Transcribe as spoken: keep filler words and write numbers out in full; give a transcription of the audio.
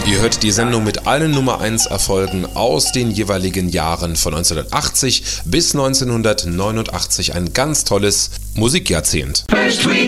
Ihr hört die Sendung mit allen Nummer eins Erfolgen aus den jeweiligen Jahren von neunzehnhundertachtzig bis neunzehnhundertneunundachtzig. Ein ganz tolles Musikjahrzehnt. First we